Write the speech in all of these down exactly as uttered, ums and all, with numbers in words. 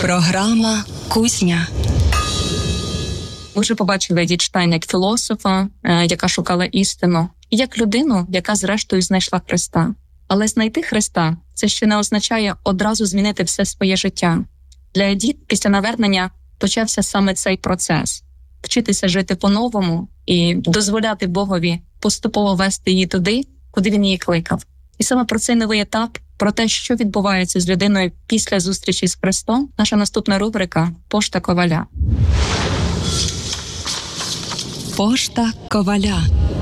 Програма «Кузня». Ми вже побачили Едіт Штайн як філософа, яка шукала істину, і як людину, яка зрештою знайшла Христа. Але знайти Христа – це ще не означає одразу змінити все своє життя. Для Едіт після навернення почався саме цей процес – вчитися жити по-новому і дозволяти Богові поступово вести її туди, куди він її кликав. І саме про цей новий етап, про те, що відбувається з людиною після зустрічі з Христом, наша наступна рубрика «Пошта Коваля». Пошта Коваля.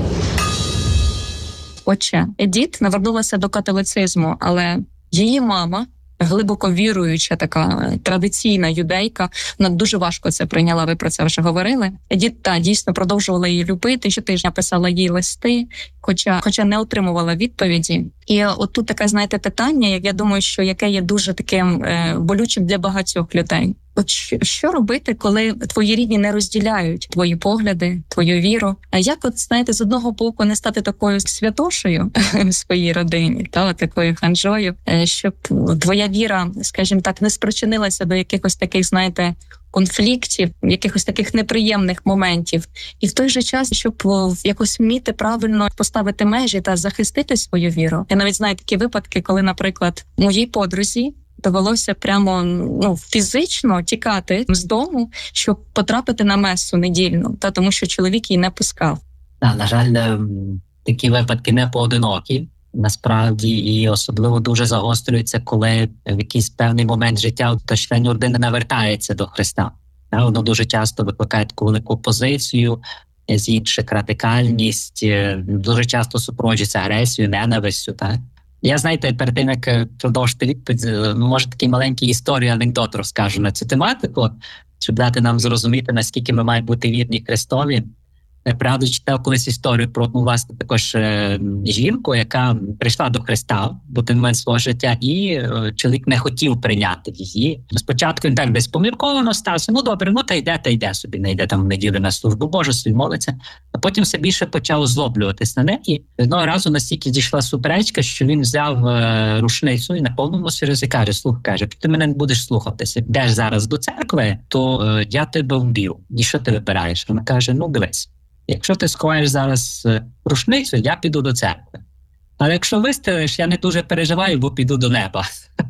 Отже, Едіт навернулася до католицизму, але її мама, глибоко віруюча така традиційна юдейка, вона дуже важко це прийняла, ви про це вже говорили. Едіт, та, дійсно продовжувала її любити, щотижня писала їй листи, хоча, хоча не отримувала відповіді. І от тут таке, знаєте, питання, як я думаю, що яке є дуже таким е, болючим для багатьох людей. От що, що робити, коли твої рідні не розділяють твої погляди, твою віру? А як, от, знаєте, з одного боку не стати такою святошею в своїй родині, та, такою ханжою, щоб твоя віра, скажімо так, не спричинилася до якихось таких, знаєте, конфліктів, якихось таких неприємних моментів. І в той же час, щоб якось вміти правильно поставити межі та захистити свою віру. Я навіть знаю такі випадки, коли, наприклад, моїй подрузі довелося прямо ну, фізично тікати з дому, щоб потрапити на месу недільну, та тому що чоловік її не пускав. Так, на жаль, такі випадки не поодинокі. Насправді, і особливо дуже загострюється, коли в якийсь певний момент життя та член родини навертається до Христа. Воно дуже часто викликає таку велику позицію, з інших радикальність, дуже часто супроводжується агресією, ненавистю. Так? Я, знаєте, перед тим, як продовжити відповідь, може такий маленький історію, анекдот розкажу на цю тематику, щоб дати нам зрозуміти, наскільки ми маємо бути вірні Христові. Правда, читав колись історію про одну, власне, також е, жінку, яка прийшла до Христа в один момент свого життя, і е, чоловік не хотів прийняти її. Спочатку він так десь помірковано стався, ну добре, ну та йде, та йде собі, не йде там в неділю на службу Божу, собі молиться. А потім все більше почав озлоблюватись на неї. Одного разу настільки дійшла суперечка, що він взяв е, рушницю і на повному серйозі каже, слух, каже, ти мене не будеш слухатися, йдеш зараз до церкви, то е, я тебе вб'ю. І що ти вибираєш? Вона каже, ну дивись. Якщо ти сховаєш зараз рушницю, я піду до церкви. Але якщо вистрелиш, я не дуже переживаю, бо піду до неба.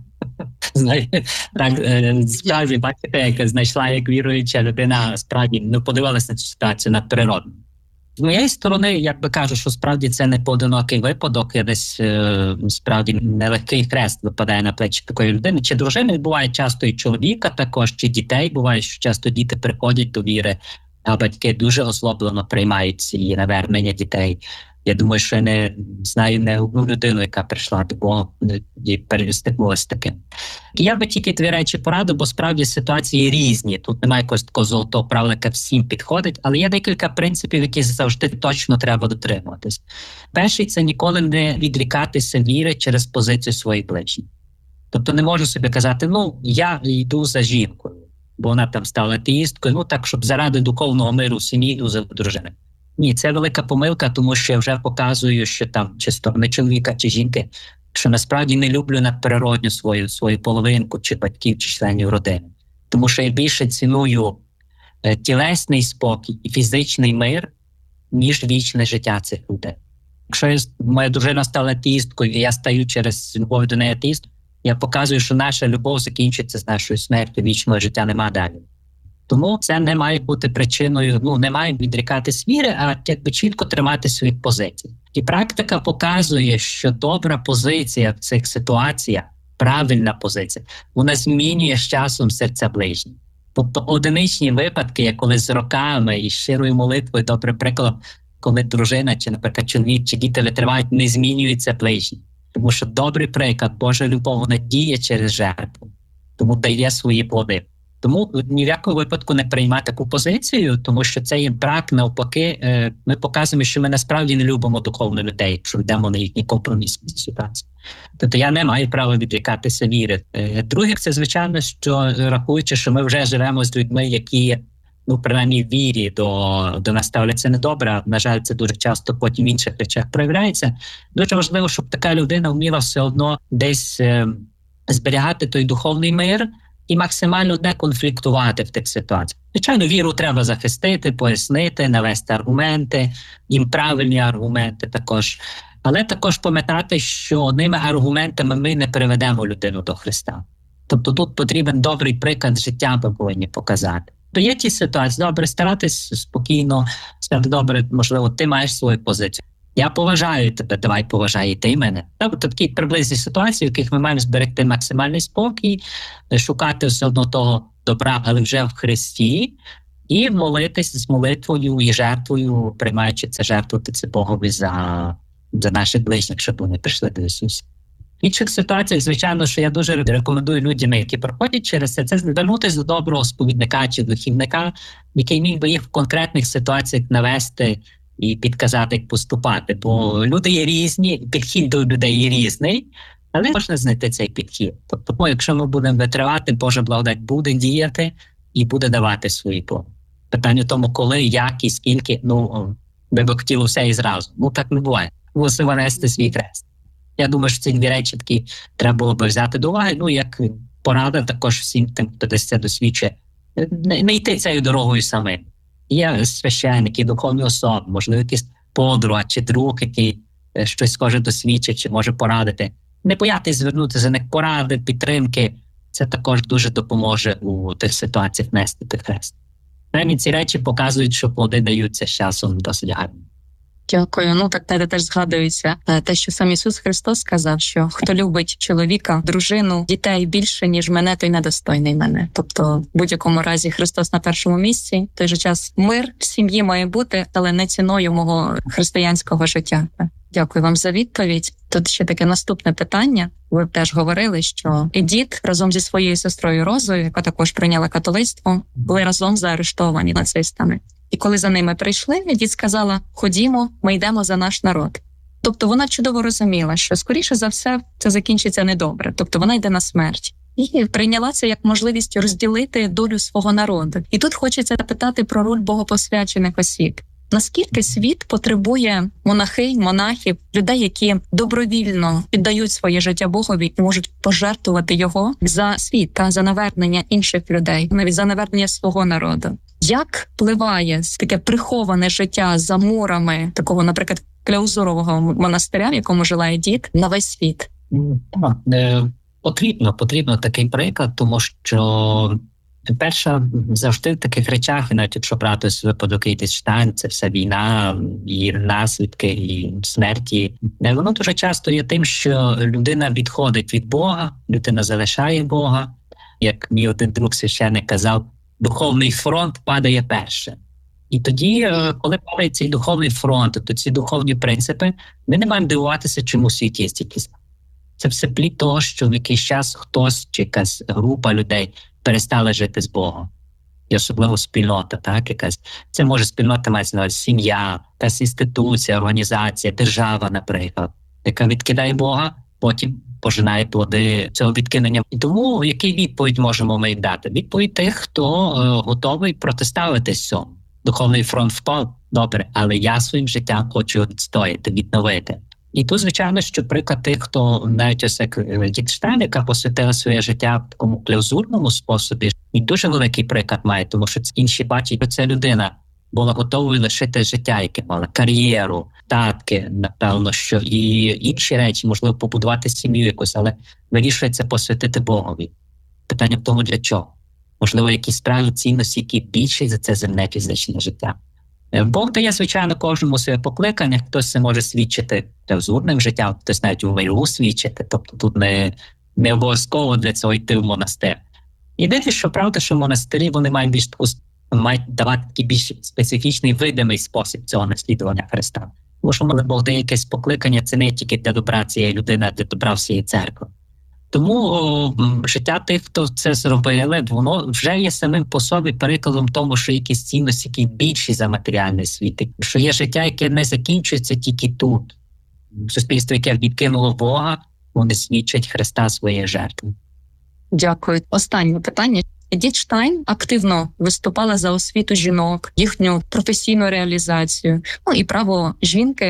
Знаєте, так, справді, бачите, як знайшла, як віруюча людина, справді, не подивилася на цю ситуацію надприродно. З моєї сторони, як би кажу, що справді це не поодинокий випадок, я десь справді нелегкий хрест випадає на плечі такої людини. Чи дружини буває часто і чоловіка також, чи дітей буває, що часто діти приходять до віри, а батьки дуже озлоблено приймають ці навернення дітей. Я думаю, що я не знаю не одну людину, яка прийшла до Бога і перестикнулася таким. Я би тільки дві речі порадив, бо справді ситуації різні. Тут немає якогось такого золотого правила, яке всім підходить, але є декілька принципів, які завжди точно треба дотримуватись. Перший – це ніколи не відрікатися віри через позицію своїх ближніх. Тобто не можу собі казати, ну, я йду за жінкою, бо вона там стала атеїсткою, ну так, щоб заради духовного миру в сім'ї йду за дружиною. Ні, це велика помилка, тому що я вже показую, що там, чи сторони чоловіка, чи жінки, що насправді не люблю надприродню свою, свою половинку, чи батьків, чи членів родини. Тому що я більше ціную е, тілесний спокій і фізичний мир, ніж вічне життя цих людей. Якщо я, моя дружина стала атеїсткою, і я стаю через любов до неї атеїстом, я показую, що наша любов закінчиться з нашою смертю, вічного життя нема далі. Тому це не має бути причиною, ну, не має відрікатись віри, а якби чітко тримати свої позиції. І практика показує, що добра позиція в цих ситуаціях, правильна позиція, вона змінює з часом серця ближніх. Тобто одиничні випадки, як коли з роками і щирою молитвою, добре приклад, коли дружина, чи, наприклад, чоловік, чи діти витривають, не змінюються ближні. Тому що добрий приклад, Божа любов, вона діє через жертву, тому дає свої плоди. Тому ні в якому випадку не приймати таку позицію, тому що це є брак, навпаки. Ми показуємо, що ми насправді не любимо духовних людей, що йдемо на їхні компромісні ситуації. Тобто я не маю права відрікатися віри. Друге, це звичайно, що рахуючи, що ми вже живемо з людьми, які, ну, принаймні в вірі до, до нас ставляться недобре, а, на жаль, це дуже часто потім в інших речах проявляється. Дуже важливо, щоб така людина вміла все одно десь е, зберігати той духовний мир, і максимально не конфліктувати в тих ситуаціях. Звичайно, віру треба захистити, пояснити, навести аргументи, їм правильні аргументи також. Але також пам'ятати, що одними аргументами ми не приведемо людину до Христа. Тобто тут потрібен добрий приклад життя, ми повинні показати. То є ті ситуації, добре, старатись спокійно, сказати, добре, можливо, ти маєш свою позицію. Я поважаю тебе, давай поважай і ти мене. Тобто такі приблизні ситуації, в яких ми маємо зберегти максимальний спокій, шукати все одно того добра, але вже в Христі, і молитись з молитвою і жертвою, приймаючи це, жертвувати це Богові за, за наших ближніх, щоб вони прийшли до Ісуса. В інших ситуаціях, звичайно, що я дуже рекомендую людям, які проходять через це, це звернутися до доброго сповідника чи духівника, який міг би їх в конкретних ситуаціях навести і підказати, як поступати. Бо люди є різні, підхід до людей є різний, але можна знайти цей підхід. Тобто, якщо ми будемо витривати, Божа благодать буде діяти і буде давати свої плоди. Питання в тому, коли, як і скільки, ну, ми б хотіли все і зразу. Ну, так не буває. Мусимо нести свій хрест. Я думаю, що ці дві речі такі треба було б взяти до уваги. Ну, як порада також всім тим, хто десь це досвідчує, не, не йти цією дорогою самим. Є священники, духовні особи, можливо, якийсь подруга чи друг, який щось схоже досвідчить, чи може порадити. Не боятись звернути за них поради, підтримки. Це також дуже допоможе у тих ситуаціях нести той хрест. Принаймні, ці речі показують, що плоди даються з часом досить гарно. Дякую. Ну, так те теж згадується те, що сам Ісус Христос сказав, що хто любить чоловіка, дружину, дітей більше, ніж мене, той недостойний мене. Тобто, в будь-якому разі Христос на першому місці. В той же час мир в сім'ї має бути, але не ціною мого християнського життя. Дякую вам за відповідь. Тут ще таке наступне питання. Ви теж говорили, що Едіт разом зі своєю сестрою Розою, яка також прийняла католицтво, були разом заарештовані нацистами. І коли за ними прийшли, Едіт сказала: ходімо, ми йдемо за наш народ. Тобто вона чудово розуміла, що скоріше за все це закінчиться недобре. Тобто вона йде на смерть. І прийняла це як можливість розділити долю свого народу. І тут хочеться запитати про роль богопосвячених осіб. Наскільки світ потребує монахинь, монахів, людей, які добровільно піддають своє життя Богові і можуть пожертвувати його за світ та за навернення інших людей, навіть за навернення свого народу? Як впливає таке приховане життя за мурами такого, наприклад, кляузурового монастиря, в якому жила Едіт, на весь світ? Так, е, потрібно, потрібно такий приклад, тому що перше, завжди в таких речах, і навіть якщо брати випадок Едітштайн, це вся війна, і наслідки, і смерті. Воно дуже часто є тим, що людина відходить від Бога, людина залишає Бога. Як мій один друг священник казав, духовний фронт падає перше. І тоді, коли падає цей духовний фронт, то ці духовні принципи, ми не маємо дивуватися, чому в світі є стільки. Це все плід того, що в якийсь час хтось чи якась група людей перестали жити з Богом. І особливо спільнота, так, якась. Це може спільнота мається на увазі сім'я, якась інституція, організація, держава, наприклад, яка відкидає Бога, потім пожинає плоди цього відкинення. І тому який відповідь можемо ми дати? Відповідь тих, хто е, готовий протиставитись цьому. Духовний фронт впав, добре, але я своїм життям хочу відстояти, відновити. І тут, звичайно, що приклад тих, хто навіть ось як Едітштайн, яка посвятила своє життя в такому клаузурному способі, і дуже великий приклад має, тому що інші бачать, що ця людина була готовою лишити життя, яке мала, кар'єру, татки, напевно, що і інші речі, можливо, побудувати сім'ю якусь, але вирішує це посвятити Богові. Питання в тому, для чого? Можливо, якісь справді цінності, які більші за це земне фізичне життя. Бог дає, звичайно, кожному своє покликання, хтось це може свідчити клаузурним життям, хтось навіть у миру свідчити, тобто тут не, не обов'язково для цього йти в монастир. Єдине, що правда, що монастирі, вони мають більш таку, мають давати такий більш специфічний, видимий спосіб цього наслідування Христа. Тому що, коли Бог дає якесь покликання, це не тільки для добра цієї людини, а для добра всієї церкви. Тому о, життя тих, хто це зробили, воно вже є самим по собі прикладом тому, що якісь цінності, які більші за матеріальний світ. Що є життя, яке не закінчується тільки тут. Суспільство, яке відкинуло Бога, вони свідчать Христа своєї жертви. Дякую. Останнє питання. Едітштайн активно виступала за освіту жінок, їхню професійну реалізацію, ну і право жінки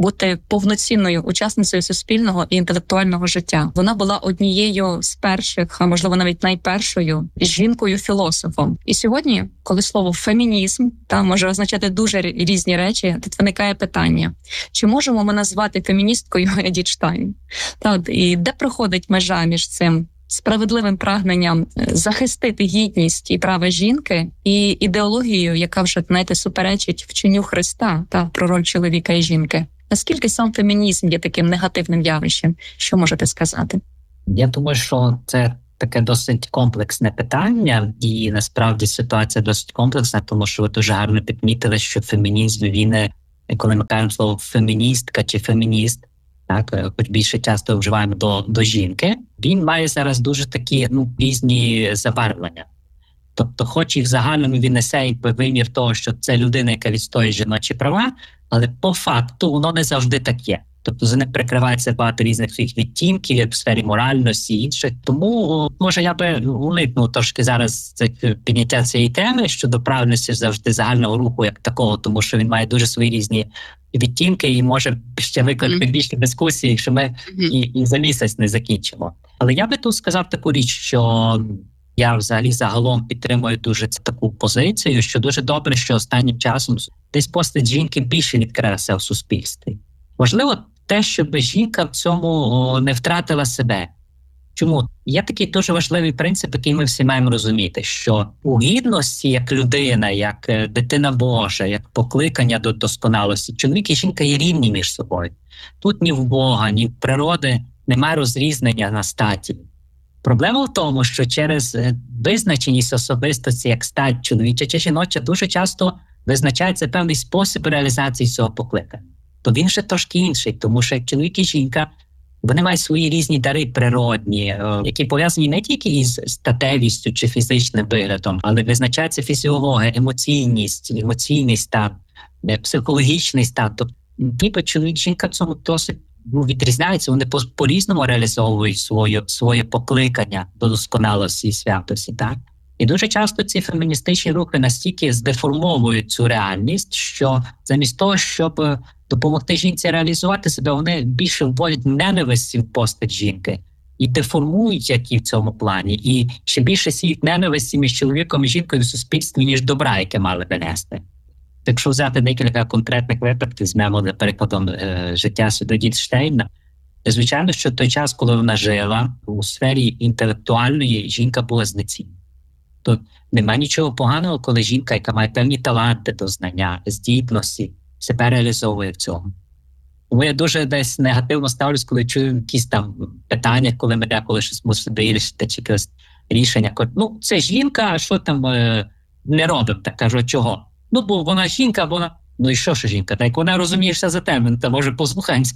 бути повноцінною учасницею суспільного і інтелектуального життя. Вона була однією з перших, а можливо навіть найпершою жінкою-філософом. І сьогодні, коли слово фемінізм та може означати дуже різні речі, тут виникає питання: чи можемо ми назвати феміністкою Едіт Штайн? Так, і де проходить межа між цим справедливим прагненням захистити гідність і права жінки і ідеологією, яка вже, знаєте, суперечить вченню Христа та про роль чоловіка і жінки? Наскільки сам фемінізм є таким негативним явищем? Що можете сказати? Я думаю, що це таке досить комплексне питання, і насправді ситуація досить комплексна, тому що ви дуже гарно підмітили, що фемінізм, він, коли ми кажемо слово феміністка чи фемініст, так, хоч більше часто вживаємо до, до жінки, він має зараз дуже такі, ну, різні забарвлення. Тобто, хоч і в загальному він несе якби вимір того, що це людина, яка відстоює жіночі права, але по факту воно не завжди так є. Тобто за ним прикривається багато різних своїх відтінків, як в сфері моральності і інших. Тому, може, я би уникнув трошки зараз підняття цієї теми щодо правильності завжди загального руху як такого, тому що він має дуже свої різні відтінки і може ще викликати більше дискусії, якщо ми і, і за місяць не закінчимо. Але я би тут сказав таку річ, що я взагалі загалом підтримую дуже таку позицію, що дуже добре, що останнім часом десь постать жінки більше відкрилася в суспільстві. Важливо те, щоб жінка в цьому не втратила себе. Чому? Є такий дуже важливий принцип, який ми всі маємо розуміти, що у гідності як людина, як дитина Божа, як покликання до досконалості, чоловік і жінка є рівні між собою. Тут ні в Бога, ні в природи немає розрізнення на статі. Проблема в тому, що через визначеність особистості, як стать чоловіча чи жіноча, дуже часто визначається певний спосіб реалізації цього покликання. То він ще трошки інший, тому що як чоловік і жінка, вони мають свої різні дари природні, які пов'язані не тільки із статевістю чи фізичним виглядом, але визначається фізіологія, емоційність, емоційний стан, психологічний стан. Тобто ніби чоловік і жінка в цьому досить ну, відрізняються, вони по- по-різному реалізовують своє, своє покликання до досконалості і святості, так? І дуже часто ці феміністичні рухи настільки здеформовують цю реальність, що замість того, щоб допомогти жінці реалізувати себе, вони більше вводять ненависті в постать жінки і деформують її в цьому плані. І ще більше сіють ненависті між чоловіком і жінкою в суспільстві, ніж добра, яке мали би нести. Якщо взяти декілька конкретних випадків, візьмемо за прикладом е, життя Едіт Штейна, звичайно, що той час, коли вона жила у сфері інтелектуальної, жінка була знецінена. Тут немає нічого поганого, коли жінка, яка має певні таланти до знання, здібності, себе реалізовує в цьому. Тому я дуже десь негативно ставлюсь, коли чую якісь там питання, коли ми деколи щось мусимо вирішити, чи якесь рішення. Ну, це жінка, а що там е, не робимо? Так кажу, чого? Ну, бо вона жінка, вона... Ну і що ж жінка? Так вона розумієшся за термін, то може послухаємося.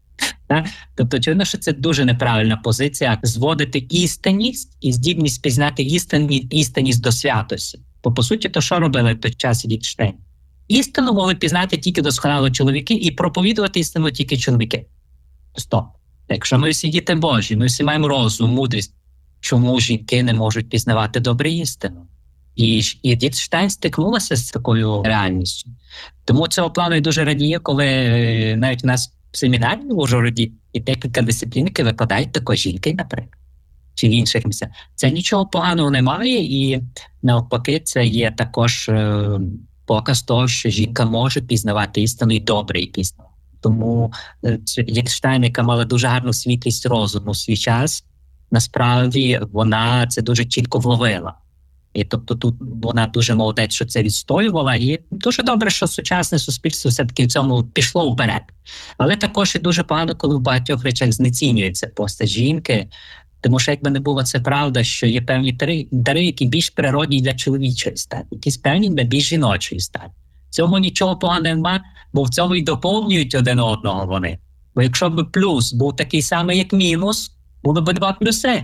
Тобто, очевидно, що це дуже неправильна позиція – зводити істинність і здібність пізнати істинність, істинність до святості. Бо, по суті, то що робили в той час Едіт Штейн? Істину могли пізнати тільки досконало чоловіки і проповідувати істину тільки чоловіки. Стоп. Якщо ми всі діти Божі, ми всі маємо розум, мудрість, чому жінки не можуть пізнавати добре істину? І Едіт Штейн стикнулася з такою реальністю. Тому цього плану я дуже радію, коли навіть у нас в семінарі в Ужгороді і декілька дисциплін, які викладають такої жінки, наприклад, чи в інших місцях. Це нічого поганого немає, і навпаки, це є також е, показ того, що жінка може пізнавати істину і добре її пізнавати. Тому Едіт Штейн, яка мала дуже гарну світлість розуму в свій час, насправді вона це дуже чітко вловила. І тобто тут вона дуже молодець, що це відстоювала, і дуже добре, що сучасне суспільство все-таки в цьому пішло вперед. Але також і дуже погано, коли в багатьох речах знецінюється постать жінки, тому що якби не було це правда, що є певні дари, дари, які більш природні для чоловічої статі, якісь певні для більш жіночої статі. В цьому нічого поганого немає, бо в цьому і доповнюють один одного вони. Бо якщо б плюс був такий самий, як мінус, було б два плюси.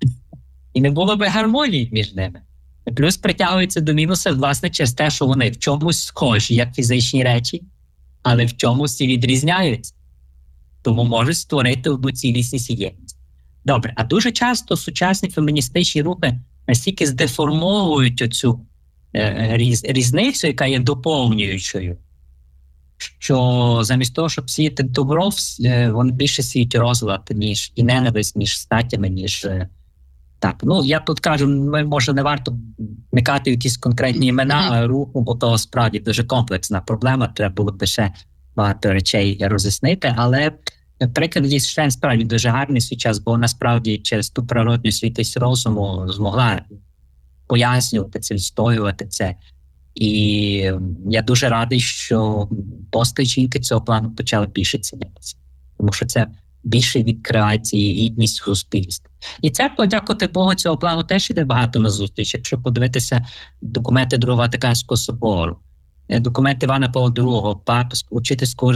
І не було б гармонії між ними. Плюс притягується до мінуса, власне, через те, що вони в чомусь схожі, як фізичні речі, але в чомусь і відрізняються. Тому можуть створити одну цілісність і єдність. Добре, а дуже часто сучасні феміністичні рухи настільки здеформовують оцю е, різ, різницю, яка є доповнюючою, що замість того, щоб сіяти добро, вс- е, вони більше сіють розлад, ніж і ненависть між статтями, ніж е, так. Ну я тут кажу, ми може не варто вникати в якісь конкретні імена руху, бо то справді дуже комплексна проблема. Треба було б ще багато речей роз'яснити, але приклад Едіт Штейн справді дуже гарний свій час, бо насправді через ту природню світість розуму змогла пояснювати це, відстоювати це. І я дуже радий, що постать жінки цього плану почали більше цінитися. Тому що це більше відкривається гідність в суспільстві. І церква, дякувати Богу, цього плану теж іде багато на зустріч. Якщо подивитися документи Другого Ватиканського собору, документи Івана Павла другого, папи, учительського